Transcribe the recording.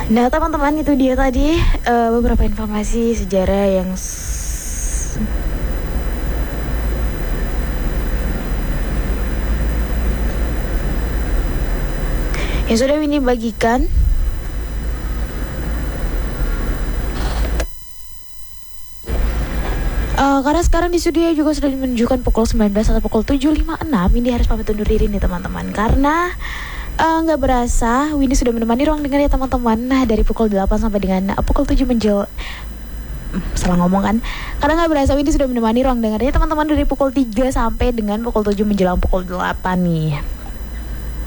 Nah teman-teman, itu dia tadi beberapa informasi sejarah yang sudah Winnie bagikan. Karena sekarang di studio juga sudah menunjukkan pukul 19 atau pukul 7.56. Winnie harus pamit undur diri nih teman-teman, karena nggak berasa Winnie sudah menemani ruang dengar ya teman-teman. Nah, dari pukul 8 sampai dengan pukul 7 salah ngomong kan. Karena nggak berasa Winnie sudah menemani ruang dengarnya teman-teman dari pukul 3 sampai dengan pukul 7 menjelang pukul 8 nih.